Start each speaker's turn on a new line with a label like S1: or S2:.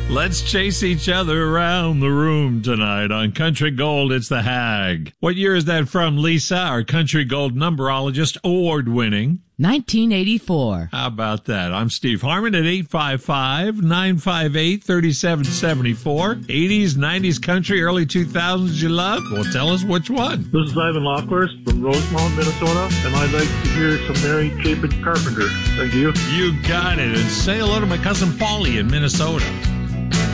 S1: Let's chase each other around the room tonight. On Country Gold, it's The Hag. What year is that from, Lisa? Our Country Gold numberologist, award-winning.
S2: 1984.
S1: How about that? I'm Steve Harmon at 855-958-3774. 80s, 90s country, early 2000s you love? Well, tell us which one.
S3: This is Ivan Lockhurst from Rosemount, Minnesota, and I'd like to hear some Mary Chapin Carpenter. Thank you.
S1: You got it. And say hello to my cousin Paulie in Minnesota.